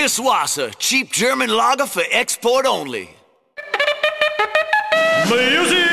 Pisswasser, cheap German lager for export only. Music!